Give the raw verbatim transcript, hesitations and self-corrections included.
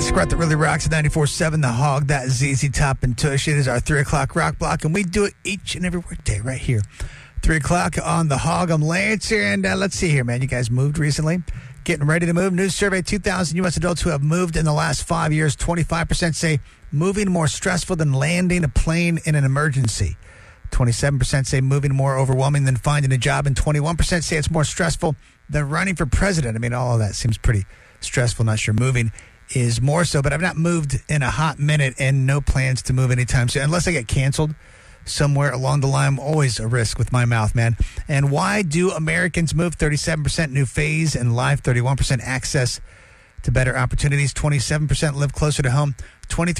Classic rock that really rocks at ninety-four point seven The Hog. That is Z Z Top and Tush. It is our three o'clock rock block, and we do it each and every workday right here. three o'clock on The Hog. I'm Lance here, and uh, let's see here, man. You guys moved recently? Getting ready to move. New survey, two thousand U S adults who have moved in the last five years. twenty-five percent say moving more stressful than landing a plane in an emergency. twenty-seven percent say moving more overwhelming than finding a job, and twenty-one percent say it's more stressful than running for president. I mean, all of that seems pretty stressful. Not sure moving is more so, but I've not moved in a hot minute and no plans to move anytime soon, unless I get canceled somewhere along the line. I'm always a risk with my mouth, man. And why do Americans move? thirty-seven percent new phase in life, thirty-one percent access to better opportunities, twenty-seven percent live closer to home, twenty-three